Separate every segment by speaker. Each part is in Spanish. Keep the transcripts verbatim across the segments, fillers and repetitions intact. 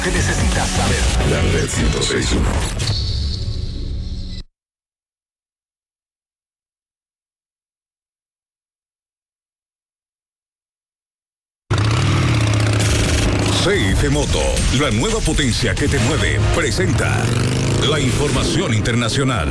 Speaker 1: que necesitas saber.
Speaker 2: La Red ciento seis punto uno. C F Moto, la nueva potencia que te mueve, presenta la información internacional.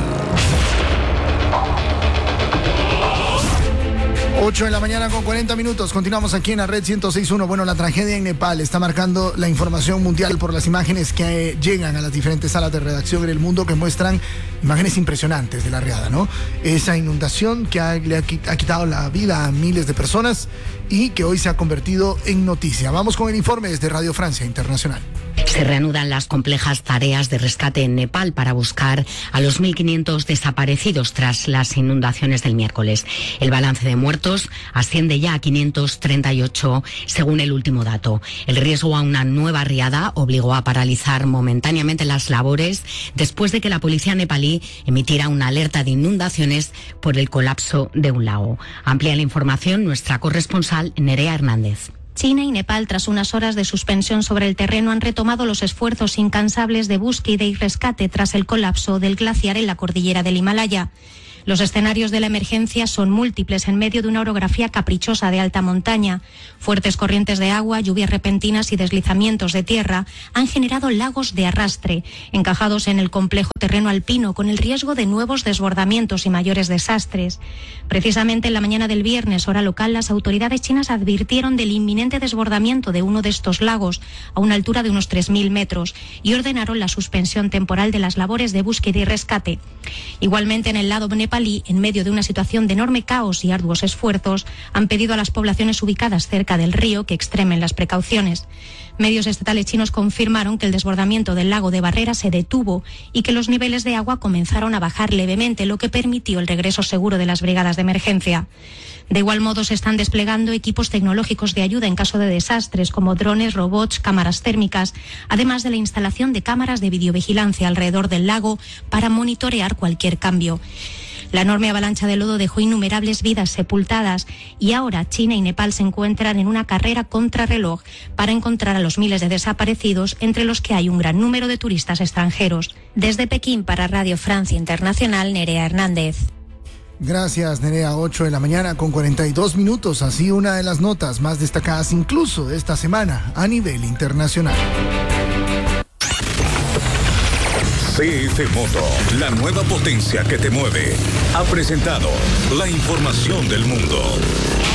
Speaker 3: ocho de la mañana con cuarenta minutos. Continuamos aquí en la Red ciento seis punto uno. Bueno, la tragedia en Nepal está marcando la información mundial por las imágenes que llegan a las diferentes salas de redacción en el mundo, que muestran imágenes impresionantes de la riada, ¿no? Esa inundación que ha, le ha, ha quitado la vida a miles de personas y que hoy se ha convertido en noticia. Vamos con el informe desde Radio Francia Internacional.
Speaker 4: Se reanudan las complejas tareas de rescate en Nepal para buscar a los mil quinientos desaparecidos tras las inundaciones del miércoles. El balance de muertos asciende ya a quinientos treinta y ocho, según el último dato. El riesgo a una nueva riada obligó a paralizar momentáneamente las labores después de que la policía nepalí emitiera una alerta de inundaciones por el colapso de un lago. Amplía la información nuestra corresponsal Nerea Hernández.
Speaker 5: China y Nepal, tras unas horas de suspensión sobre el terreno, han retomado los esfuerzos incansables de búsqueda y rescate tras el colapso del glaciar en la cordillera del Himalaya. Los escenarios de la emergencia son múltiples en medio de una orografía caprichosa de alta montaña. Fuertes corrientes de agua, lluvias repentinas y deslizamientos de tierra han generado lagos de arrastre, encajados en el complejo terreno alpino, con el riesgo de nuevos desbordamientos y mayores desastres. Precisamente en la mañana del viernes, hora local, las autoridades chinas advirtieron del inminente desbordamiento de uno de estos lagos a una altura de unos tres mil metros y ordenaron la suspensión temporal de las labores de búsqueda y rescate. Igualmente, en el lado nepalí, en medio de una situación de enorme caos y arduos esfuerzos, han pedido a las poblaciones ubicadas cerca del río que extremen las precauciones. Medios estatales chinos confirmaron que el desbordamiento del lago de Barrera se detuvo y que los niveles de agua comenzaron a bajar levemente, lo que permitió el regreso seguro de las brigadas de emergencia. De igual modo, se están desplegando equipos tecnológicos de ayuda en caso de desastres, como drones, robots, cámaras térmicas, además de la instalación de cámaras de videovigilancia alrededor del lago para monitorear cualquier cambio. La enorme avalancha de lodo dejó innumerables vidas sepultadas y ahora China y Nepal se encuentran en una carrera contrarreloj para encontrar a los miles de desaparecidos, entre los que hay un gran número de turistas extranjeros. Desde Pekín para Radio Francia Internacional, Nerea Hernández.
Speaker 3: Gracias, Nerea. ocho de la mañana con cuarenta y dos minutos. Así una de las notas más destacadas incluso de esta semana a nivel internacional.
Speaker 2: C F Moto, la nueva potencia que te mueve, ha presentado la información del mundo.